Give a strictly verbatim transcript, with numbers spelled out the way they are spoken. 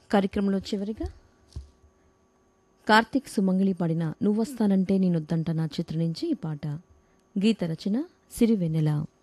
కార్యక్రమంలో చివరిగా కార్తీక్ సుమంగళి పాడిన నువ్వొస్తానంటే నేనొద్దంట నా చిత్రం నుంచి ఈ పాట. గీత రచన సిరివెన్నెల.